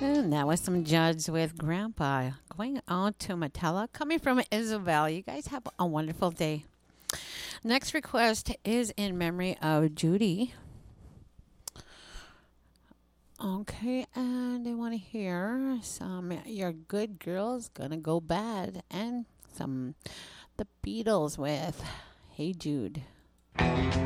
And that was some Judds with Grandpa. Going on to Matella, coming from Isabel. You guys have a wonderful day. Next request is in memory of Judy. Okay, and I want to hear some Your Good Girl's Gonna Go Bad and some The Beatles with Hey Jude.